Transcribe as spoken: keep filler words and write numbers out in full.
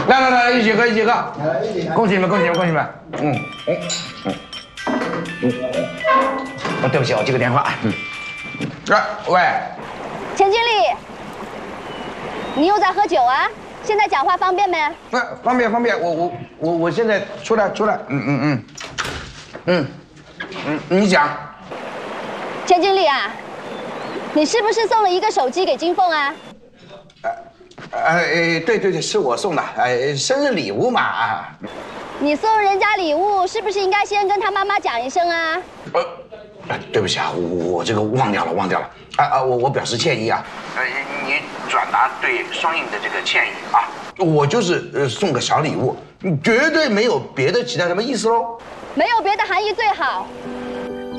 来来来，一起喝，一起喝！恭喜你们，恭喜你们，恭喜你们！嗯嗯嗯嗯。哦，对不起，我接个电话。嗯。啊，喂。 钱经理，你又在喝酒啊？现在讲话方便没？ 那方便方便，我我我我现在出来出来。嗯嗯嗯。嗯嗯，你讲。 钱经理啊，你是不是送了一个手机给金凤啊？ 呃，对对对，是我送的，呃，生日礼物嘛啊。 你送人家礼物，是不是应该先跟他妈妈讲一声啊？ 呃，对不起啊，我我这个忘掉了，忘掉了。啊啊，我我表示歉意啊。呃，你转达对双印的这个歉意啊。我就是呃送个小礼物，绝对没有别的其他什么意思喽。 没有别的含义最好。